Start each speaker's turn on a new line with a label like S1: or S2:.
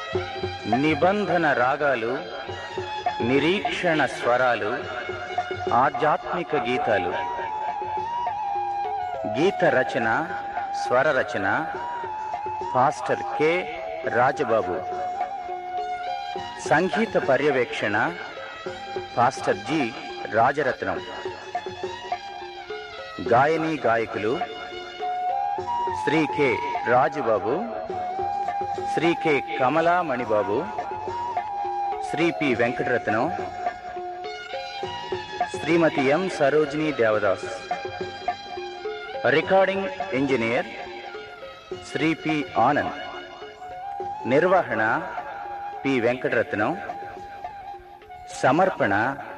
S1: నిబంధన రాగాలు, నిరీక్షణ స్వరాలు, ఆధ్యాత్మిక గీతాలు. గీత రచన, స్వర రచన పాస్టర్ కె రాజబాబు. సంగీత పర్యవేక్షణ పాస్టర్ జి రాజరత్నం. గాయని గాయకులు Shri K Rajubabu, Shri K కమలామణిబాబు, Shri P Venkataratnam, శ్రీమతి ఎం Sarojini Devdas. Recording engineer Shri P Anand. నిర్వహణ పి వెంకటరత్నం. సమర్పణ